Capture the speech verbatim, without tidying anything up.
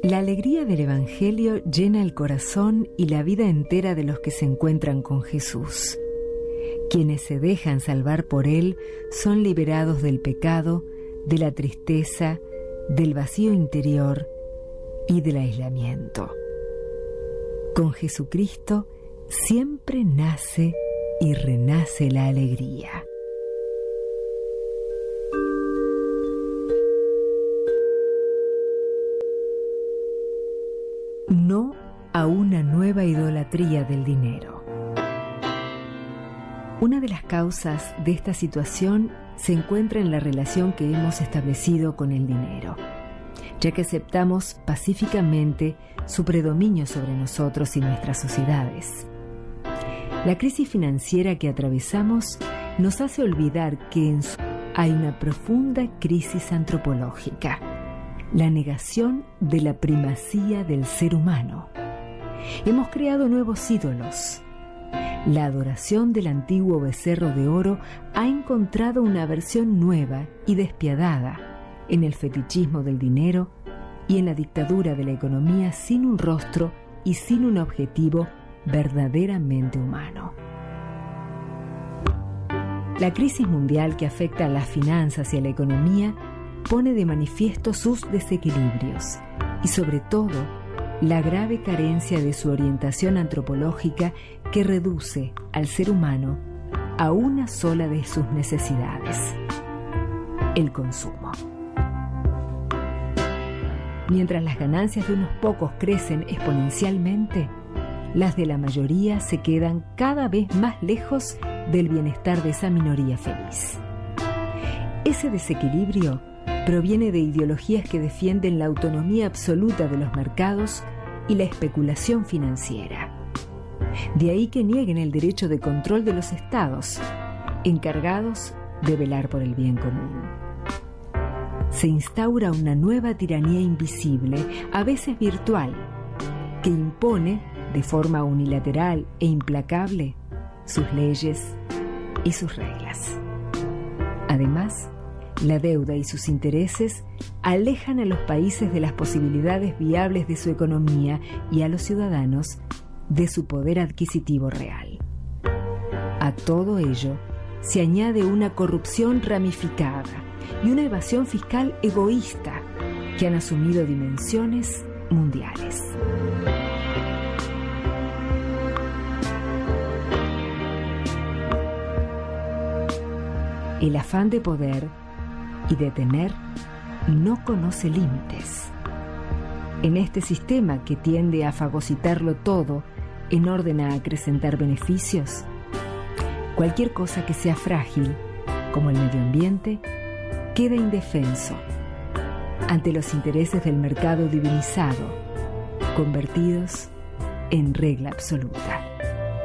La alegría del Evangelio llena el corazón y la vida entera de los que se encuentran con Jesús. Quienes se dejan salvar por Él son liberados del pecado, de la tristeza, del vacío interior y del aislamiento. Con Jesucristo siempre nace y renace la alegría. No a una nueva idolatría del dinero. Una de las causas de esta situación se encuentra en la relación que hemos establecido con el dinero, ya que aceptamos pacíficamente su predominio sobre nosotros y nuestras sociedades. La crisis financiera que atravesamos nos hace olvidar que en su hay una profunda crisis antropológica, la negación de la primacía del ser humano. Hemos creado nuevos ídolos. La adoración del antiguo becerro de oro ha encontrado una versión nueva y despiadada en el fetichismo del dinero y en la dictadura de la economía sin un rostro y sin un objetivo verdaderamente humano. La crisis mundial que afecta a las finanzas y a la economía pone de manifiesto sus desequilibrios y, sobre todo, la grave carencia de su orientación antropológica que reduce al ser humano a una sola de sus necesidades: el consumo. Mientras las ganancias de unos pocos crecen exponencialmente, las de la mayoría se quedan cada vez más lejos del bienestar de esa minoría feliz. Ese desequilibrio proviene de ideologías que defienden la autonomía absoluta de los mercados y la especulación financiera. De ahí que nieguen el derecho de control de los estados, encargados de velar por el bien común. Se instaura una nueva tiranía invisible, a veces virtual, que impone, de forma unilateral e implacable, sus leyes y sus reglas. Además, la deuda y sus intereses alejan a los países de las posibilidades viables de su economía y a los ciudadanos de su poder adquisitivo real. A todo ello se añade una corrupción ramificada y una evasión fiscal egoísta que han asumido dimensiones mundiales. El afán de poder y de tener no conoce límites. En este sistema que tiende a fagocitarlo todo en orden a acrecentar beneficios, cualquier cosa que sea frágil, como el medio ambiente, queda indefenso ante los intereses del mercado divinizado, convertidos en regla absoluta.